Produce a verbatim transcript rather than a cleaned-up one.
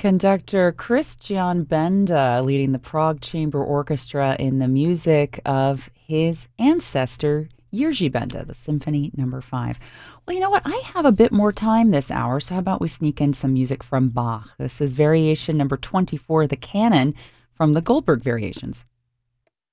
Conductor Christian Benda leading the Prague Chamber Orchestra in the music of his ancestor, Jiří Benda, the Symphony Number Five. Well, you know what? I have a bit more time this hour, so how about we sneak in some music from Bach? This is Variation Number twenty-four, the Canon from the Goldberg Variations.